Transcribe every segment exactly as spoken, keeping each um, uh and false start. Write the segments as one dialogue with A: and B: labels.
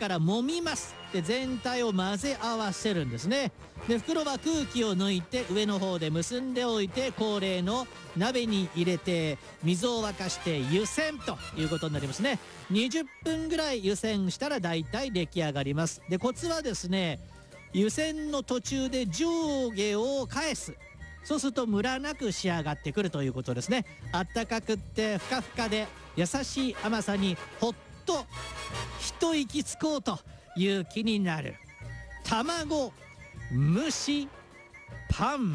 A: から揉みます。で全体を混ぜ合わせるんですね。で袋は空気を抜いて上の方で結んでおいて、恒例の鍋に入れて水を沸かして湯煎ということになりますね。にじゅっぷんぐらい湯煎したらだいたい出来上がります。でコツはですね、湯煎の途中で上下を返す。そうするとムラなく仕上がってくるということですね。あったかくってふかふかで優しい甘さにほっと一息つこうという気になる卵蒸しパン。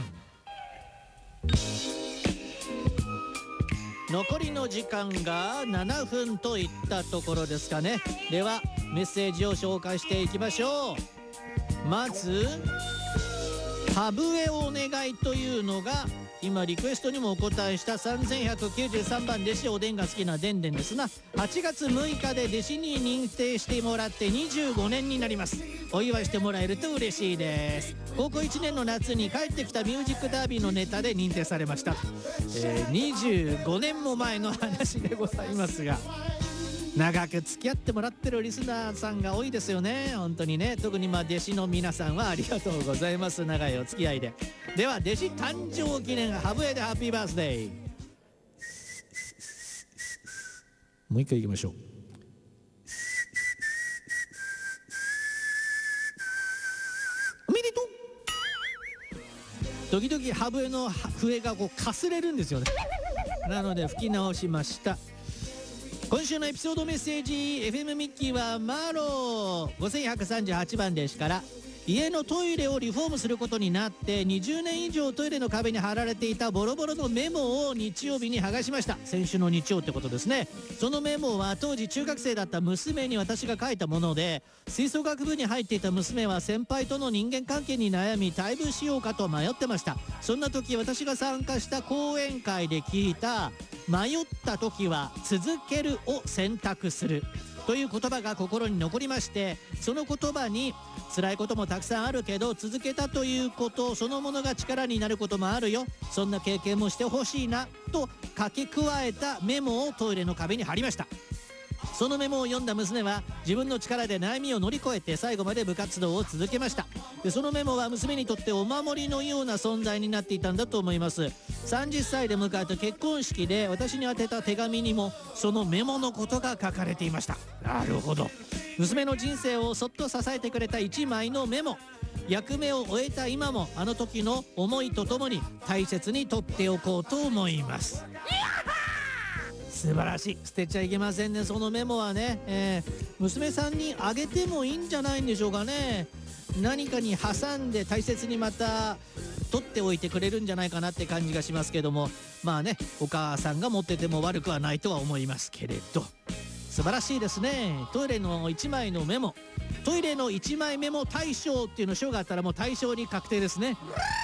A: 残りの時間がななふんといったところですかね。ではメッセージを紹介していきましょう。まずハブエお願いというのが今リクエストにもお答えしたさんぜんひゃくきゅうじゅうさんばん弟子おでんが好きなでんでんですが、はちがつむいかで弟子に認定してもらってにじゅうごねんになります。お祝いしてもらえると嬉しいです。高校いちねんの夏に帰ってきたミュージックダービーのネタで認定されました、えー、にじゅうごねんも前の話でございますが、長く付き合ってもらってるリスナーさんが多いですよね。本当にね。特にまあ弟子の皆さんはありがとうございます。長いお付き合いで。では弟子誕生記念ハブエでハッピーバースデー。もう一回いきましょう。おめでとう。時々ハブエの笛がこうかすれるんですよね。なので吹き直しました。今週のエピソードメッセージ エフエム ミッキーはマローごせんひゃくさんじゅうはちばん弟子から、家のトイレをリフォームすることになってにじゅうねん以上トイレの壁に貼られていたボロボロのメモを日曜日に剥がしました。先週の日曜ってことですね。そのメモは当時中学生だった娘に私が書いたもので、吹奏楽部に入っていた娘は先輩との人間関係に悩み退部しようかと迷ってました。そんな時私が参加した講演会で聞いた迷った時は続けるを選択するという言葉が心に残りまして、その言葉に辛いこともたくさんあるけど続けたということそのものが力になることもあるよ、そんな経験もしてほしいなと書き加えたメモをトイレの壁に貼りました。そのメモを読んだ娘は自分の力で悩みを乗り越えて最後まで部活動を続けました。でそのメモは娘にとってお守りのような存在になっていたんだと思います。さんじゅっさいで迎えた結婚式で私に宛てた手紙にもそのメモのことが書かれていました。なるほど。娘の人生をそっと支えてくれたいちまいのメモ、役目を終えた今もあの時の思いとともに大切に取っておこうと思います。素晴らしい。捨てちゃいけませんね、そのメモはね、えー、娘さんにあげてもいいんじゃないんでしょうかね。何かに挟んで大切にまた取っておいてくれるんじゃないかなって感じがしますけども、まあね、お母さんが持ってても悪くはないとは思いますけれど、素晴らしいですね。トイレのいちまいのメモ、トイレのいちまいメモ大賞っていうの賞があったらもう大賞に確定ですね。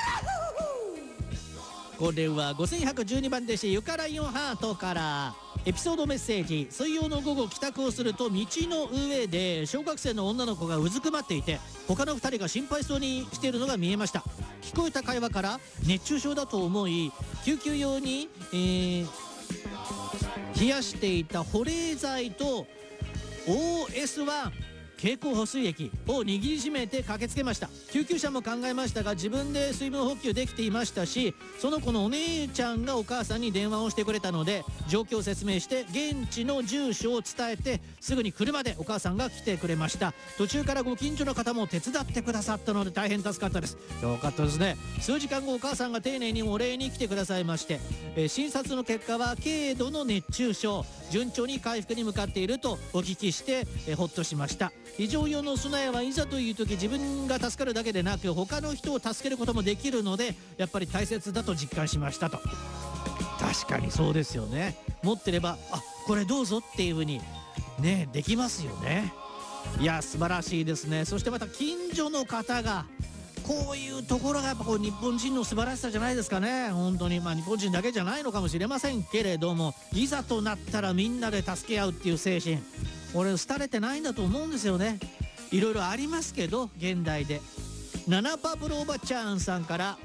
A: これはごせんひゃくじゅうにばん弟子ゆかライオンハートからエピソードメッセージ。水曜の午後帰宅をすると道の上で小学生の女の子がうずくまっていて、他のふたりが心配そうにしているのが見えました。聞こえた会話から熱中症だと思い救急用に、えー、冷やしていた保冷剤と オーエスワン 経口補水液を握りしめて駆けつけました。救急車も考えましたが自分で水分補給できていましたし、その子のお姉ちゃんがお母さんに電話をしてくれたので状況を説明して現地の住所を伝えてすぐに車でお母さんが来てくれました。途中からご近所の方も手伝ってくださったので大変助かったです。よかったですね。数時間後お母さんが丁寧にお礼に来てくださいまして、えー、診察の結果は軽度の熱中症、順調に回復に向かっているとお聞きして、えー、ほっとしました。非常用の備えはいざという時自分が助かるだけでなく他の人を助けることもできるのでやっぱり大切だと実感しましたと。確かにそうですよね。持ってればあこれどうぞっていう風にねできますよね。いや素晴らしいですね。そしてまた近所の方がこういうところがやっぱこう日本人の素晴らしさじゃないですかね。本当にまあ日本人だけじゃないのかもしれませんけれども、いざとなったらみんなで助け合うっていう精神、俺廃れてないんだと思うんですよね。いろいろありますけど現代で。ナナパブロおばちゃんさんから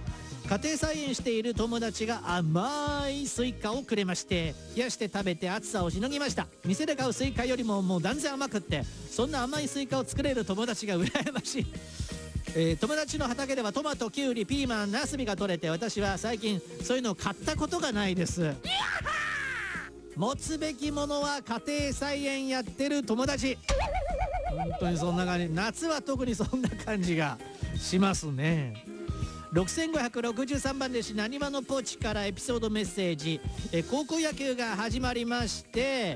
A: 家庭菜園している友達が甘いスイカをくれまして、冷やして食べて暑さをしのぎました。店で買うスイカよりももう断然甘くって、そんな甘いスイカを作れる友達が羨ましい。えー、友達の畑ではトマト、キュウリ、ピーマン、ナスビが取れて、私は最近そういうのを買ったことがないです。持つべきものは家庭菜園やってる友達。本当にそんな感じ、夏は特にそんな感じがしますね。ろくせんごひゃくろくじゅうさんばん弟子なにわのポチからエピソードメッセージ。え高校野球が始まりまして、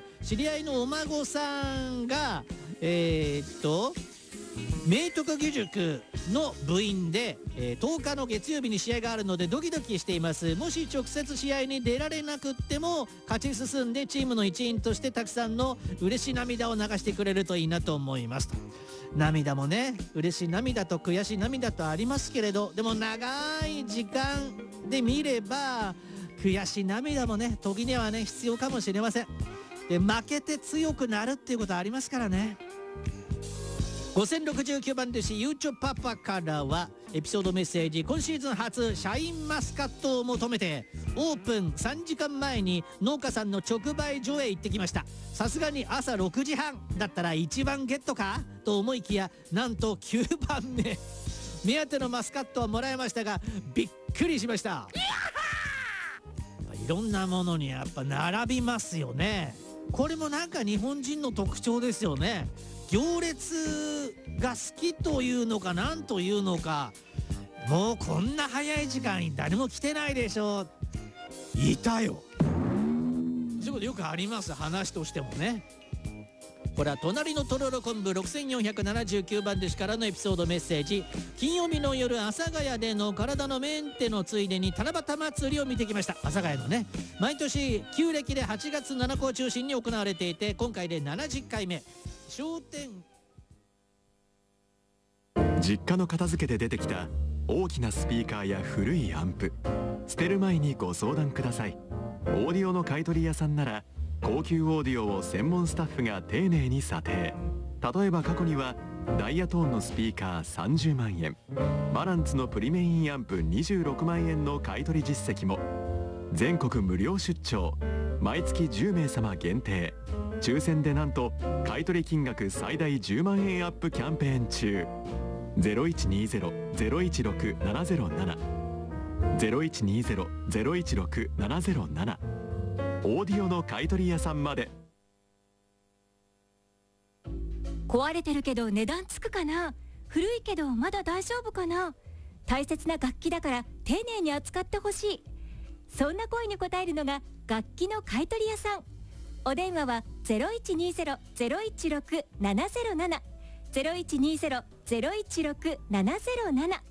A: 知り合いのお孫さんがえー、っと明徳義塾の部員で、えー、とおかの月曜日に試合があるのでドキドキしています。もし直接試合に出られなくっても勝ち進んでチームの一員としてたくさんの嬉しい涙を流してくれるといいなと思いますと。涙もね、嬉しい涙と悔しい涙とありますけれど、でも長い時間で見れば悔しい涙もね、時にはね必要かもしれません。で、負けて強くなるっていうことはありますからね。ごせんろくじゅうきゅうばん弟子ゆうちょパパからはエピソードメッセージ。今シーズン初シャインマスカットを求めてオープンさんじかんまえに農家さんの直売所へ行ってきました。さすがに朝ろくじはんだったらいちばんゲットかと思いきや、なんときゅうばんめ。目当てのマスカットはもらいましたがびっくりしました。いろんなものにやっぱ並びますよね。これもなんか日本人の特徴ですよね。行列が好きというのかなんというのか、もうこんな早い時間に誰も来てないでしょ。いたよ。そういうことよくあります、話としてもね。これは隣のとろろ昆布ろくせんよんひゃくななじゅうきゅうばん弟子からのエピソードメッセージ。金曜日の夜、阿佐ヶ谷での体のメンテのついでに七夕祭りを見てきました。阿佐ヶ谷のね、毎年旧暦ではちがつなのかを中心に行われていて、今回でななじゅっかいめ。商店
B: 実家の片付けで出てきた大きなスピーカーや古いアンプ、捨てる前にご相談ください。オーディオの買取屋さんなら高級オーディオを専門スタッフが丁寧に査定。例えば過去にはダイヤトーンのスピーカーさんじゅうまんえん、バランツのプリメインアンプにじゅうろくまんえんの買取実績も。全国無料出張、毎月じゅうめいさま限定、抽選でなんと買取金額最大じゅうまんえんアップキャンペーン中。 ゼロいちにゼロ ゼロいちろく ななゼロなな ゼロいちにゼロ ゼロいちろく ななゼロなな、オーディオの買取屋さんまで。
C: 壊れてるけど値段つくかな、古いけどまだ大丈夫かな、大切な楽器だから丁寧に扱ってほしい、そんな声に応えるのが楽器の買取屋さん。お電話は ゼロいちにゼロ ゼロいちろく ななゼロなな ゼロいちにゼロ ゼロいちろく ななゼロなな